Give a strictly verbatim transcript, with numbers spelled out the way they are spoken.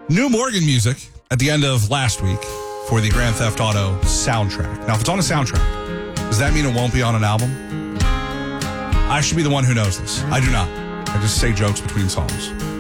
New Morgan music at the end of last week for the Grand Theft Auto soundtrack. Now, if it's on a soundtrack, does that mean it won't be on an album? I should be the one who knows this. I do not. I just say jokes between songs.